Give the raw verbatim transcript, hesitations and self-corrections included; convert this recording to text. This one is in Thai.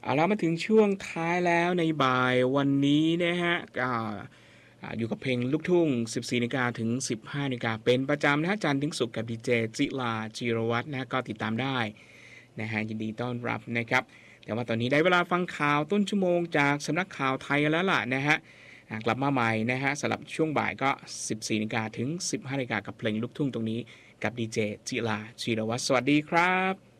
เอาละมาถึงช่วงท้ายแล้วในบ่ายวันนี้นะฮะก็อ่าอยู่กับเพลงลูกทุ่ง สิบสี่นาฬิกาถึง สิบห้านาฬิกาเป็นประจำนะฮะจันทร์ถึงศุกร์กับดีเจจิลาจิรวัฒน์นะฮะก็ติดตามได้นะฮะยินดีต้อนรับนะครับแต่ว่าตอนนี้ได้เวลาฟังข่าวต้นชั่วโมงจากสำนักข่าวไทยแล้วล่ะนะฮะอ่ากลับมาใหม่นะฮะสำหรับช่วงบ่ายก็ สิบสี่นาฬิกาถึง สิบห้านาฬิกากับเพลงลูกทุ่งตรงนี้กับดีเจจิลาจิรวัฒน์สวัสดีครับ